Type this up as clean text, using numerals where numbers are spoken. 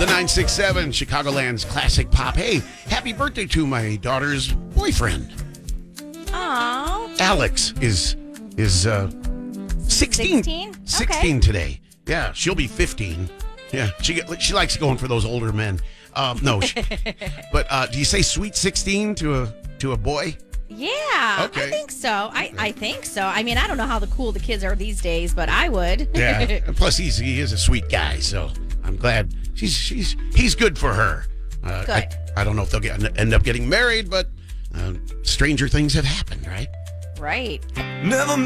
The 967, Chicagoland's classic pop. Hey, happy birthday to my daughter's boyfriend. Aww. Alex is 16 Okay. today. Yeah, she'll be 15. Yeah, she likes going for those older men. No, but do you say sweet 16 to a boy? Yeah, Okay. I think so. I think so. I mean, I don't know how cool the kids are these days, but I would. Yeah. And plus, he is a sweet guy, so I'm glad he's good for her. Good. I don't know if they'll end up getting married, but stranger things have happened, right? Right. Never